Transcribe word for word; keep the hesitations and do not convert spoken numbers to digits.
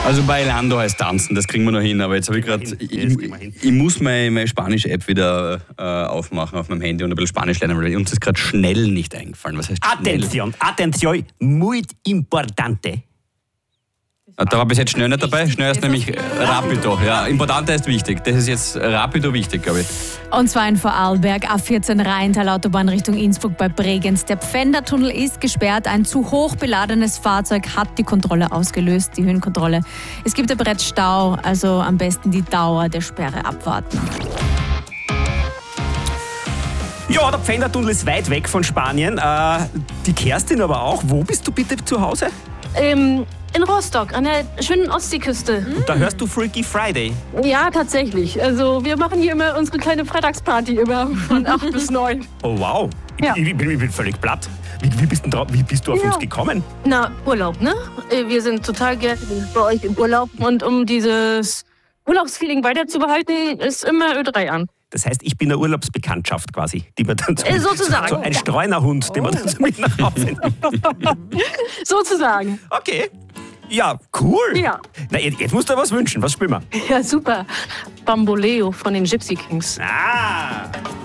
Also Bailando heißt tanzen, das kriegen wir noch hin, aber jetzt habe ich gerade, ich, ich muss meine, meine Spanisch-App wieder äh, aufmachen auf meinem Handy und ein bisschen Spanisch lernen, weil uns ist gerade schnell nicht eingefallen. Was heißt schnell? Atención, atención, muy importante. Da war bis jetzt schnell nicht dabei. Schnell ist nämlich rapido. Ja, importante ist wichtig. Das ist jetzt rapido wichtig, glaube ich. Und zwar in Vorarlberg, A vierzehn Rheintal-Autobahn Richtung Innsbruck bei Bregenz. Der Pfändertunnel ist gesperrt. Ein zu hoch beladenes Fahrzeug hat die Kontrolle ausgelöst, die Höhenkontrolle. Es gibt ja bereits Stau, also am besten die Dauer der Sperre abwarten. Ja, der Pfändertunnel ist weit weg von Spanien. Äh, die Kerstin aber auch. Wo bist du bitte zu Hause? Ähm, in Rostock, an der schönen Ostseeküste. Und da hörst du Freaky Friday. Ja, tatsächlich. Also wir machen hier immer unsere kleine Freitagsparty immer von acht bis neun. Oh wow, Ja. ich, ich, bin, ich bin völlig platt. Wie, wie, bist, denn drauf, wie bist du auf Ja. uns gekommen? Na, Urlaub, ne? Äh, Wir sind total gerne bei euch im Urlaub. Und um dieses Urlaubsfeeling weiterzubehalten, ist immer Ö drei an. Das heißt, ich bin eine Urlaubsbekanntschaft quasi, die man dann so, Äh, sozusagen. so ein Streunerhund, den man dann so mit nach Hause nimmt. Sozusagen. Okay. Ja, cool. Ja. Na, jetzt, jetzt musst du was wünschen. Was spielen wir? Ja, super. Bamboleo von den Gypsy Kings. Ah,